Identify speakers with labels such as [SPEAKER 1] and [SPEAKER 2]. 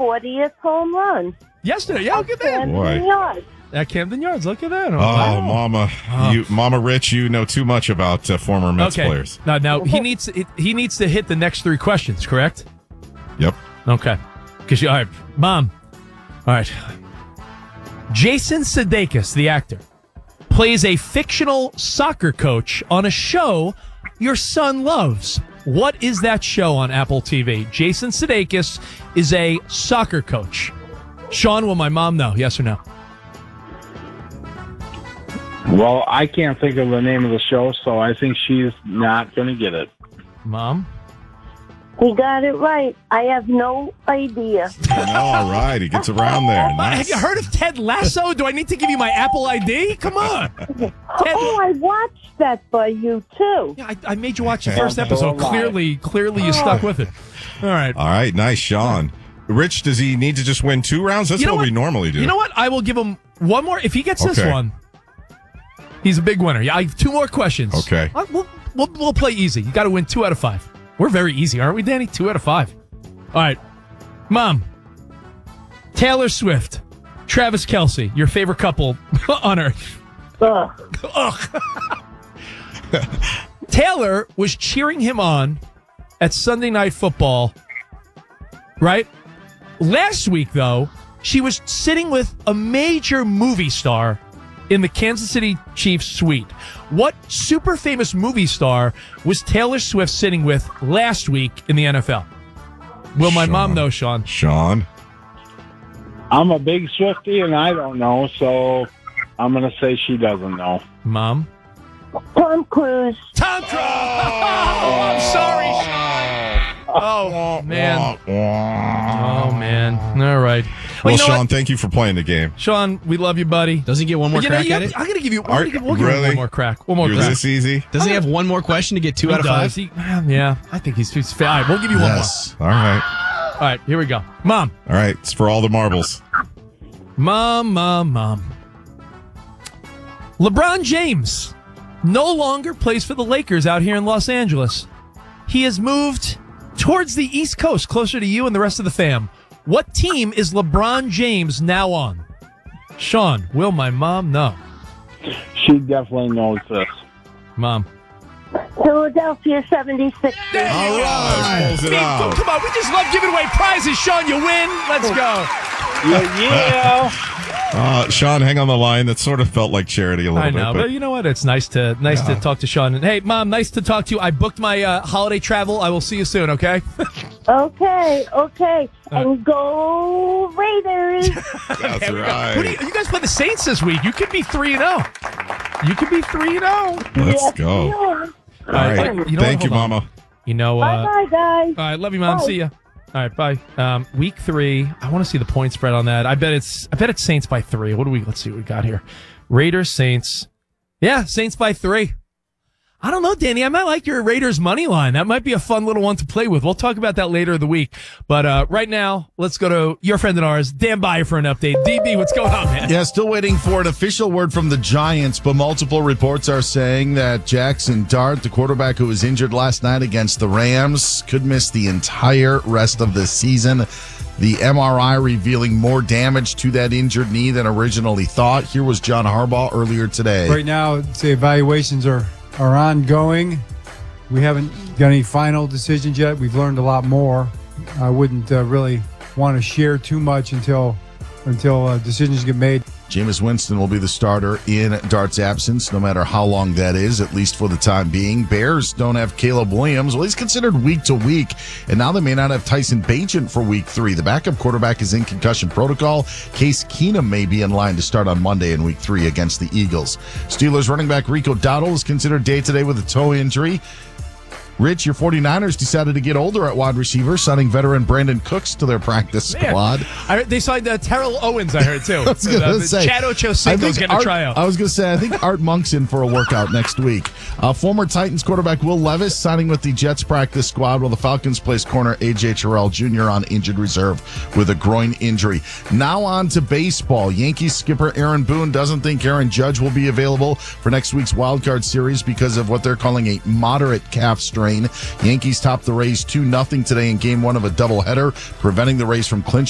[SPEAKER 1] 40th home run.
[SPEAKER 2] Yesterday, yeah, look at that.
[SPEAKER 1] Camden Yards.
[SPEAKER 2] At Camden Yards, look at that.
[SPEAKER 3] Oh, Mama Rich, you know too much about former Mets players.
[SPEAKER 2] Now he needs to hit the next 3 questions, correct?
[SPEAKER 3] Yep.
[SPEAKER 2] Okay. All right, Mom. All right. Jason Sudeikis, the actor, plays a fictional soccer coach on a show your son loves. What is that show on Apple TV? Jason Sudeikis is a soccer coach. Sean, will my mom know? Yes or no?
[SPEAKER 4] Well, I can't think of the name of the show, so I think she's not going to get it.
[SPEAKER 2] Mom?
[SPEAKER 1] He got it right. I have no idea.
[SPEAKER 3] All right. He gets around there. Nice.
[SPEAKER 2] Have you heard of Ted Lasso? Do I need to give you my Apple ID? Come on.
[SPEAKER 1] I watched that by you, too.
[SPEAKER 2] Yeah, I made you watch the first episode. Clearly you stuck with it. All right.
[SPEAKER 3] All right. Nice, Sean. Rich, does he need to just win 2 rounds? That's what we normally do.
[SPEAKER 2] You know what? I will give him one more. If he gets this one, he's a big winner. Yeah, I have 2 more questions.
[SPEAKER 3] Okay.
[SPEAKER 2] We'll play easy. You got to win 2 out of 5. We're very easy, aren't we, Danny? 2 out of 5. All right. Mom, Taylor Swift, Travis Kelce, your favorite couple on earth. Ugh. Taylor was cheering him on at Sunday Night Football, right? Last week, though, she was sitting with a major movie star in the Kansas City Chiefs suite. What super famous movie star was Taylor Swift sitting with last week in the NFL? Will my mom know, Sean?
[SPEAKER 3] Sean?
[SPEAKER 4] I'm a big Swiftie, and I don't know, so I'm going to say she doesn't know.
[SPEAKER 2] Mom?
[SPEAKER 1] Tom Cruise.
[SPEAKER 2] Tom Cruise! Oh, I'm sorry, Sean. Oh, man. Oh, man. All right.
[SPEAKER 3] Well,
[SPEAKER 2] you know
[SPEAKER 3] Sean,
[SPEAKER 2] what?
[SPEAKER 3] thank you for playing the game.
[SPEAKER 2] Sean, we love you, buddy.
[SPEAKER 5] Doesn't he get one more crack at it?
[SPEAKER 2] I'm going to give you we'll give him
[SPEAKER 3] really?
[SPEAKER 2] one more crack. One more
[SPEAKER 3] You're
[SPEAKER 2] crack.
[SPEAKER 3] this easy?
[SPEAKER 5] Doesn't he have one more question to get 2 out of 5?
[SPEAKER 2] Yeah, I think he's fair. All right, we'll give you one more.
[SPEAKER 3] All right.
[SPEAKER 2] All right, here we go. Mom.
[SPEAKER 3] All right. It's for all the marbles.
[SPEAKER 2] Mom. LeBron James no longer plays for the Lakers out here in Los Angeles. He has moved towards the East Coast, closer to you and the rest of the fam. What team is LeBron James now on? Sean, will my mom know?
[SPEAKER 4] She definitely knows this.
[SPEAKER 2] Mom.
[SPEAKER 1] Philadelphia 76ers.
[SPEAKER 3] All right. Pulls it out.
[SPEAKER 2] Come on, we just love giving away prizes. Sean, you win. Let's go.
[SPEAKER 4] Yeah.
[SPEAKER 3] Sean, hang on the line. That sort of felt like charity a little bit.
[SPEAKER 2] I know, but you know what? It's nice to talk to Sean. And hey, Mom, nice to talk to you. I booked my holiday travel. I will see you soon, okay?
[SPEAKER 1] Okay. And go Raiders.
[SPEAKER 3] That's right.
[SPEAKER 2] You guys play the Saints this week. You could be 3-0. You could be 3-0.
[SPEAKER 3] Let's go. All right. Thank you, Mama.
[SPEAKER 1] Bye, guys.
[SPEAKER 2] All right, love you, Mom.
[SPEAKER 1] Bye.
[SPEAKER 2] See ya. All right, bye. Week 3. I want to see the point spread on that. I bet it's Saints by 3. Let's see what we got here. Raiders, Saints. Yeah, Saints by 3. I don't know, Danny. I might like your Raiders money line. That might be a fun little one to play with. We'll talk about that later in the week. But right now, let's go to your friend and ours, Dan Byer, for an update. DB, what's going on, man?
[SPEAKER 6] Yeah, still waiting for an official word from the Giants, but multiple reports are saying that Jackson Dart, the quarterback who was injured last night against the Rams, could miss the entire rest of the season. The MRI revealing more damage to that injured knee than originally thought. Here was John Harbaugh earlier today.
[SPEAKER 7] Right now, the evaluations are ongoing. We haven't got any final decisions yet. We've learned a lot more. I wouldn't really want to share too much until decisions get made.
[SPEAKER 6] Jameis Winston will be the starter in Dart's absence, no matter how long that is, at least for the time being. Bears don't have Caleb Williams. Well, he's considered week to week, and now they may not have Tyson Bagent for week 3. The backup quarterback is in concussion protocol. Case Keenum may be in line to start on Monday in week 3 against the Eagles. Steelers running back Rico Dowdle is considered day-to-day with a toe injury. Rich, your 49ers decided to get older at wide receiver, signing veteran Brandon Cooks to their practice squad.
[SPEAKER 2] They signed Terrell Owens, I heard, too.
[SPEAKER 6] I was going to say.
[SPEAKER 2] Chad Ochocinco's getting a tryout.
[SPEAKER 6] I was going to say, I think Art Monk's in for a workout next week. Former Titans quarterback Will Levis signing with the Jets practice squad, while the Falcons placed corner A.J. Terrell Jr. on injured reserve with a groin injury. Now on to baseball. Yankees skipper Aaron Boone doesn't think Aaron Judge will be available for next week's wildcard series because of what they're calling a moderate calf strain. Yankees topped the Rays 2-0 today in Game 1 of a doubleheader, preventing the Rays from clinching